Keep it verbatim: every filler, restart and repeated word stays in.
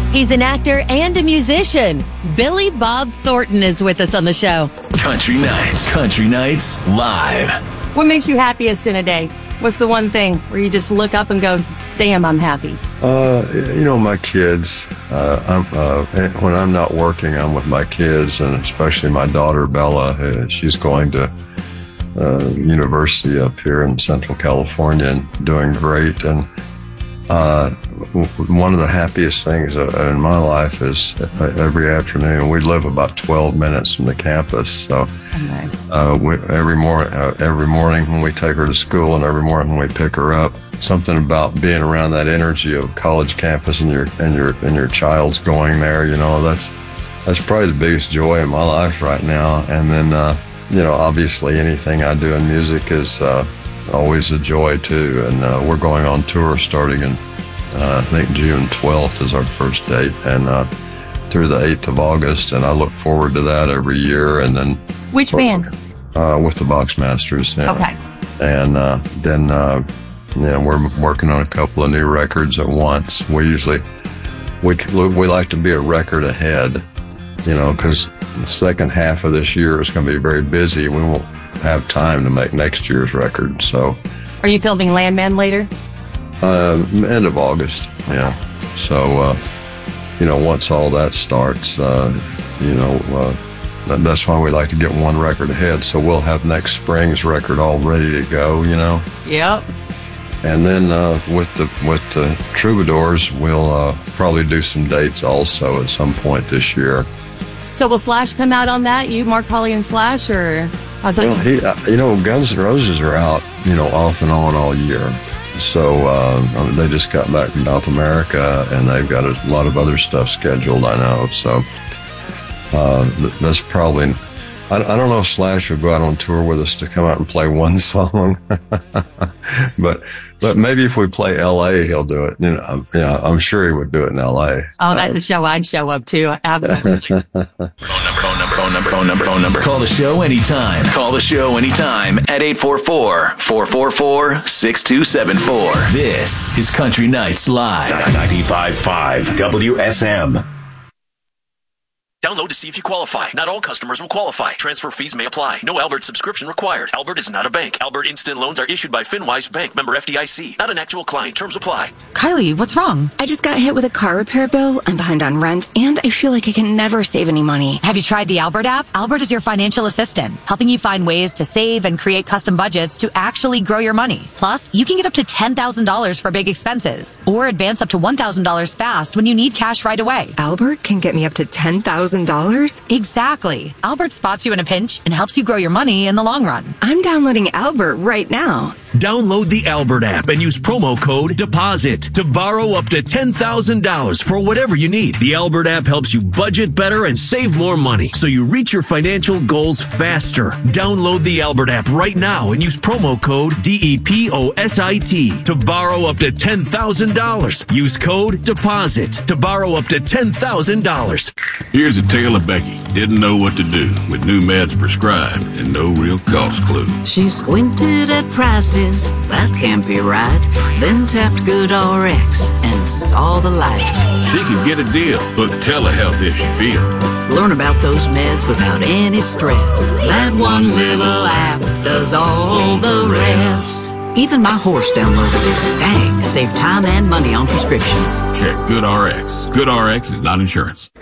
He's an actor and a musician. Billy Bob Thornton is with us on the show. Country Nights. Country Nights Live. What makes you happiest in a day? What's the one thing where you just look up and go, damn, I'm happy? Uh, you know, my kids. Uh, I'm, uh, when I'm not working, I'm with my kids, and especially my daughter, Bella. Uh, she's going to uh, university up here in Central California and doing great. And uh, one of the happiest things in my life is every afternoon, we live about twelve minutes from the campus. So nice. uh, we, every, mor- uh, every morning when we take her to school and every morning when we pick her up, something about being around that energy of college campus and your and your and your child's going there, you know, that's that's probably the biggest joy in my life right now. And then uh, you know, obviously anything I do in music is uh, always a joy too. And uh, we're going on tour starting in uh, I think June twelfth is our first date, and uh, through the eighth of August, and I look forward to that every year. And then which band? Uh, with the Boxmasters. Yeah. Okay. And uh, then. Uh, You know, we're working on a couple of new records at once. We usually, we, we like to be a record ahead, you know, because the second half of this year is going to be very busy. We won't have time to make next year's record. So, are you filming Landman later? Uh, end of August, yeah. So, uh, you know, once all that starts, uh, you know, uh, that's why we like to get one record ahead. So we'll have next spring's record all ready to go, you know. Yep. And then uh, with the with the Troubadours, we'll uh, probably do some dates also at some point this year. So will Slash come out on that? You, Mark Holley, and Slash, or how's that? Well, he, uh, you know, Guns N' Roses are out, you know, off and on all year. So uh, I mean, they just got back from South America, and they've got a lot of other stuff scheduled, I know. So uh, that's probably. I, I don't know if Slash would go out on tour with us to come out and play one song, but but maybe if we play L A, he'll do it. You know, I'm, yeah, I'm sure he would do it in L A. Oh, that's a show I'd show up to. Absolutely. Phone number, phone number, phone number, phone number, phone number. Call the show anytime. Call the show anytime at eight four four, four four four, six two seven four. This is Country Nights Live. ninety-five point five W S M. Download to see if you qualify. Not all customers will qualify. Transfer fees may apply. No Albert subscription required. Albert is not a bank. Albert Instant Loans are issued by FinWise Bank, member F D I C. Not an actual client. Terms apply. Kylie, what's wrong? I just got hit with a car repair bill. I'm behind on rent, and I feel like I can never save any money. Have you tried the Albert app? Albert is your financial assistant, helping you find ways to save and create custom budgets to actually grow your money. Plus, you can get up to ten thousand dollars for big expenses, or advance up to one thousand dollars fast when you need cash right away. Albert can get me up to ten thousand dollars? Exactly. Albert spots you in a pinch and helps you grow your money in the long run. I'm downloading Albert right now. Download the Albert app and use promo code DEPOSIT to borrow up to ten thousand dollars for whatever you need. The Albert app helps you budget better and save more money so you reach your financial goals faster. Download the Albert app right now and use promo code D E P O S I T to borrow up to ten thousand dollars. Use code DEPOSIT to borrow up to ten thousand dollars. Here's a tale of Becky. Didn't know what to do with new meds prescribed and no real cost clue. She squinted at prices. That can't be right. Then tapped GoodRx and saw the light. She could get a deal. Book telehealth if she feel. Learn about those meds without any stress. That one little app does all the rest. Even my horse downloaded it. Dang, it saved time and money on prescriptions. Check GoodRx. GoodRx is not insurance.